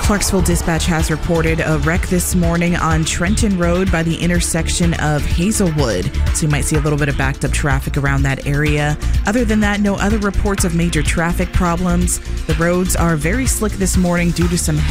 Clarksville Dispatch has reported a wreck this morning on Trenton Road by the intersection of Hazelwood. So you might see a little bit of backed up traffic around that area. Other than that, no other reports of major traffic problems. The roads are very slick this morning due to some